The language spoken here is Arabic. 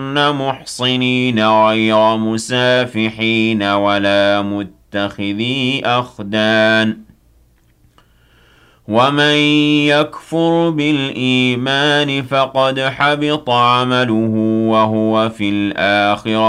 محصنين غير مسافحين ولا متخذي أخدان ومن يكفر بالإيمان فقد حبط عمله وهو في الآخرة